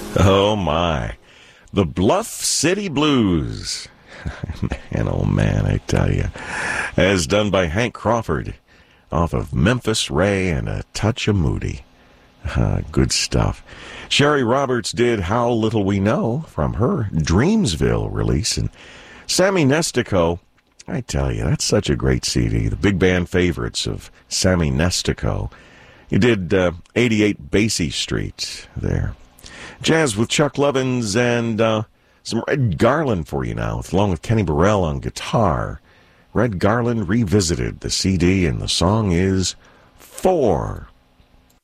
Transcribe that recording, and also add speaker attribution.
Speaker 1: Oh, my. The Bluff City Blues. Man, oh, man, I tell you. As done by Hank Crawford off of Memphis Ray and a Touch of Moody. Good stuff. Sherry Roberts did How Little We Know from her Dreamsville release. And Sammy Nestico, I tell you, that's such a great CD. The big band favorites of Sammy Nestico. He did 88 Basie Street there. Jazz with Chuck Lovins and some Red Garland for you now, along with Kenny Burrell on guitar. Red Garland Revisited, the CD, and the song is 4.